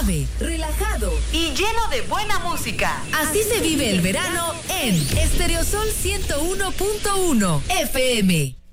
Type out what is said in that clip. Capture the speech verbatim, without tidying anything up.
suave, relajado y lleno de buena música. Así se vive el verano en Estereosol ciento uno punto uno F M.